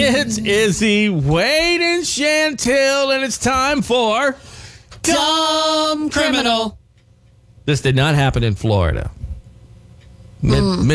It's Izzy, Wade, and Chantel, and it's time for Dumb Criminal. This did not happen in Florida.